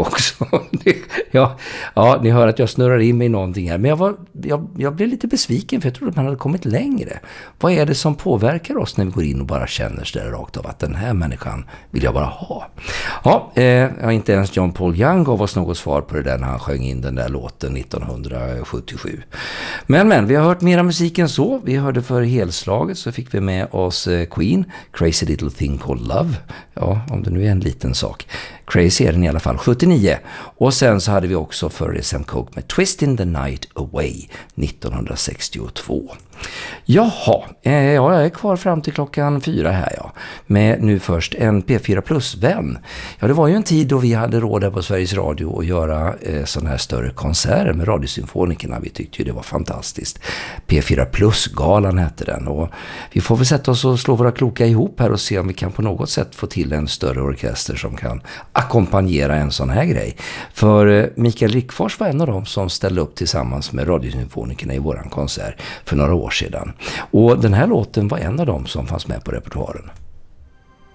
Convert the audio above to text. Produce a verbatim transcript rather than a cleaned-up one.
också. ja, ja, ni hör att jag snurrar in mig i någonting här. Men jag, var, jag, jag blev lite besviken för jag trodde att man hade kommit längre. Vad är det som påverkar oss när vi går in och bara känner så där rakt av att den här människan vill jag bara ha? Ja, eh, ja, inte ens John Paul Young gav oss något svar på det där när han sjöng in den där låten nittonhundrasjuttiosju. Men, men, vi har hört mera musik än så. Vi hörde för helslaget så fick vi med oss eh, Queen, Crazy Little Thing Called Love. Ja, om det nu är en liten sak. Crazy är den i alla fall, sjuttionio. Och sen så hade vi också för Sam Cooke med Twist in the Night Away nittonhundrasextiotvå. Jaha, eh, ja, jag är kvar fram till klockan fyra här, ja. Med nu först en P fyra Plus-vän. Ja, det var ju en tid då vi hade råd här på Sveriges Radio att göra eh, sådana här större konserter med Radiosymfonikerna. Vi tyckte ju det var fantastiskt. P fyra Plus-galan hette den. Och vi får väl sätta oss och slå våra kloka ihop här och se om vi kan på något sätt få till en större orkester som kan ackompanjera en sån här grej. För eh, Mikael Rickfors var en av dem som ställde upp tillsammans med Radiosymfonikerna i våran konsert för några år sedan. Och den här låten var en av dem som fanns med på repertoaren.